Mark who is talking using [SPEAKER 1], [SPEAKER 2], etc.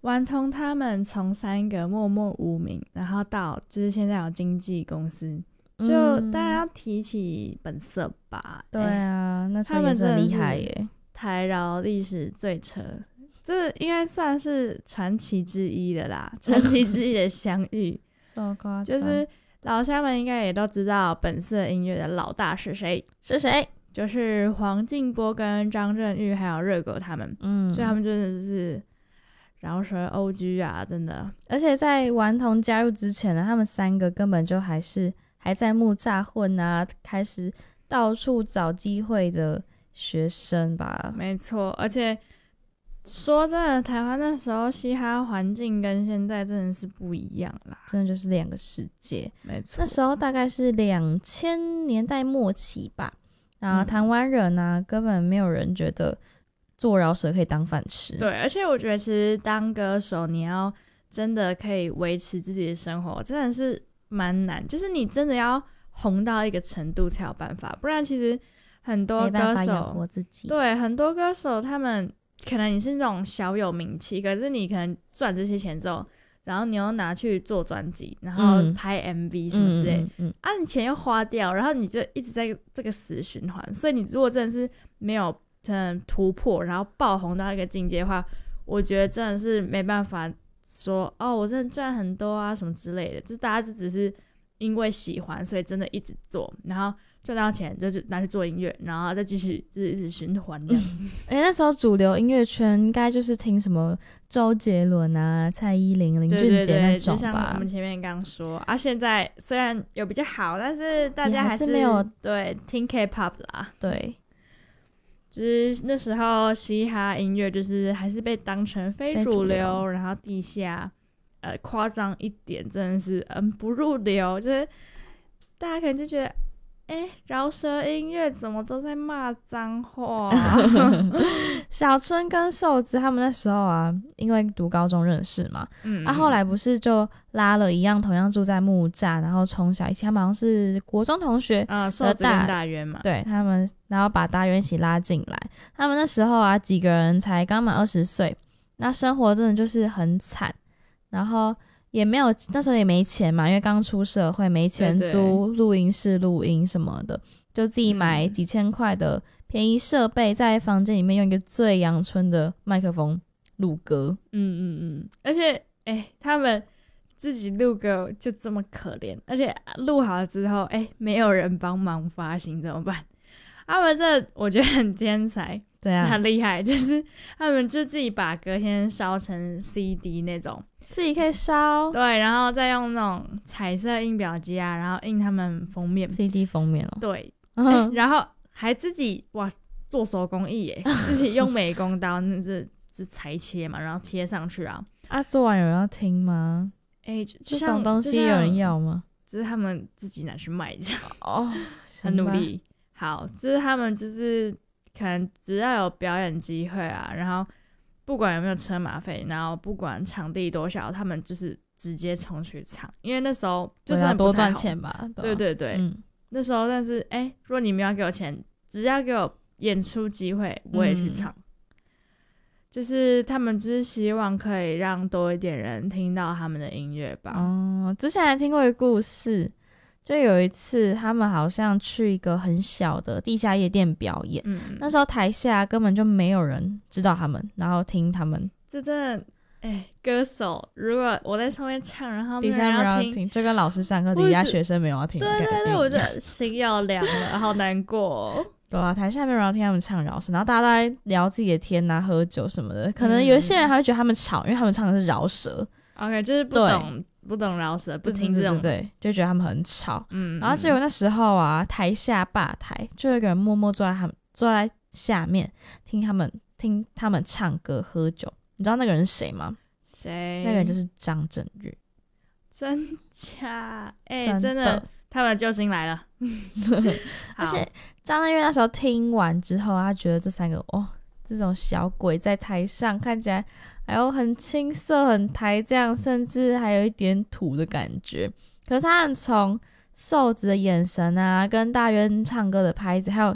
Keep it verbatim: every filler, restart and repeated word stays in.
[SPEAKER 1] 顽童他们从三个默默无名，然后到就是现在有经纪公司，就当然要提起本色吧。
[SPEAKER 2] 对啊，欸、那
[SPEAKER 1] 他们
[SPEAKER 2] 也是很厉害耶，
[SPEAKER 1] 台饶历史最扯，这应该算是传奇之一的啦，传奇之一的相遇。
[SPEAKER 2] 这么夸张，
[SPEAKER 1] 就是老乡们应该也都知道本色音乐的老大是谁？
[SPEAKER 2] 是谁？
[SPEAKER 1] 就是黄靖波跟张震岳还有热狗他们。嗯，所以他们真的是饶舌 O G 啊，真的。
[SPEAKER 2] 而且在顽童加入之前呢，他们三个根本就还是还在木栅混啊，开始到处找机会的学生吧。
[SPEAKER 1] 没错，而且说真的，台湾那时候嘻哈环境跟现在真的是不一样啦，
[SPEAKER 2] 真的就是两个世界。
[SPEAKER 1] 没错，
[SPEAKER 2] 那时候大概是两千年代末期吧，然后台湾人啊、嗯、根本没有人觉得做饶舌可以当饭吃。
[SPEAKER 1] 对，而且我觉得其实当歌手你要真的可以维持自己的生活真的是蛮难，就是你真的要红到一个程度才有办法，不然其实很多歌手
[SPEAKER 2] 没办法养活自己。
[SPEAKER 1] 对，很多歌手他们可能你是那种小有名气，可是你可能赚这些钱之后，然后你又拿去做专辑，然后拍 M V 什么之类、嗯嗯嗯、啊你钱又花掉，然后你就一直在这个死循环，所以你如果真的是没有真的突破然后爆红到一个境界的话，我觉得真的是没办法说哦我真的赚很多啊什么之类的，就是大家只是因为喜欢所以真的一直做，然后赚到钱就拿去做音乐，然后再继续就是一直循环这样。
[SPEAKER 2] 哎、欸，那时候主流音乐圈应该就是听什么周杰伦啊、蔡依林、林俊杰那种吧。对对对，就
[SPEAKER 1] 像我们前面刚刚说啊，现在虽然有比较好，但是大家还是
[SPEAKER 2] 还是没有
[SPEAKER 1] 对听 K-pop 啦。
[SPEAKER 2] 对，
[SPEAKER 1] 就是那时候嘻哈音乐就是还是被当成非主流，流然后地下呃夸张一点真的是嗯不入流，就是大家可能就觉得。哎，饶舌音乐怎么都在骂脏话、啊？
[SPEAKER 2] 小春跟瘦子他们那时候啊，因为读高中认识嘛，嗯，啊，后来不是就拉了一样同样住在木栅，然后从小一起，他们好像是国中同学
[SPEAKER 1] 啊，瘦子跟大渊嘛，
[SPEAKER 2] 对他们，然后把大渊一起拉进来。他们那时候啊，几个人才刚满二十岁，那生活真的就是很惨，然后。也没有，那时候也没钱嘛，因为刚出社会没钱租录音室录音什么的，就自己买几千块的便宜设备，在房间里面用一个最阳春的麦克风录歌。
[SPEAKER 1] 嗯嗯嗯，而且哎、欸，他们自己录歌就这么可怜，而且录好了之后，哎、欸，没有人帮忙发行怎么办？他们这我觉得很天才，
[SPEAKER 2] 对啊，
[SPEAKER 1] 很厉害，就是他们就自己把歌先烧成 C D 那种。
[SPEAKER 2] 自己可以烧，
[SPEAKER 1] 对，然后再用那种彩色印表机啊，然后印他们封面
[SPEAKER 2] C D 封面哦，
[SPEAKER 1] 对、嗯欸，然后还自己哇做手工艺耶，自己用美工刀那是是裁切嘛，然后贴上去啊。
[SPEAKER 2] 啊，做完有人要听吗？
[SPEAKER 1] 哎、欸，
[SPEAKER 2] 这种东西有人要吗？
[SPEAKER 1] 就是他们自己拿去卖这样
[SPEAKER 2] 哦，
[SPEAKER 1] 很努力。好，就是他们就是可能只要有表演机会啊，然后。不管有没有车马费，然后不管场地多小，他们就是直接冲去唱，因为那时候就是
[SPEAKER 2] 要多赚钱吧。
[SPEAKER 1] 对对对，嗯、那时候但是哎、欸，如果你们要给我钱，只要给我演出机会，我也去唱。嗯、就是他们只是希望可以让多一点人听到他们的音乐吧。
[SPEAKER 2] 哦，之前还听过一个故事。就有一次他们好像去一个很小的地下夜店表演、嗯、那时候台下根本就没有人知道他们，然后听他们，
[SPEAKER 1] 这真的哎，歌手如果我在上面唱，然后
[SPEAKER 2] 底下没有人要听，就跟老师上课底下学生没有要听，
[SPEAKER 1] 对对对，我觉得心要凉了好难过、哦、
[SPEAKER 2] 对啊，台下没有人要听他们唱饶舌，然后大家都在聊自己的天啊，喝酒什么的，可能有些人还会觉得他们吵、嗯、因为他们唱的是饶舌
[SPEAKER 1] OK， 就是不懂不懂饶舌，不听这种，
[SPEAKER 2] 对对对，就觉得他们很吵。嗯，然后结果那时候啊，台下吧台就有一个人默默坐在他们坐在下面听他们听他们唱歌喝酒。你知道那个人是谁吗？
[SPEAKER 1] 谁？
[SPEAKER 2] 那个人就是张震岳。
[SPEAKER 1] 真假？哎、欸，真的，他们的救星来了。
[SPEAKER 2] 而且张震岳那时候听完之后，他觉得这三个哦，这种小鬼在台上看起来。还有很青涩很台这样，甚至还有一点土的感觉，可是他很从瘦子的眼神啊跟大渊唱歌的拍子还有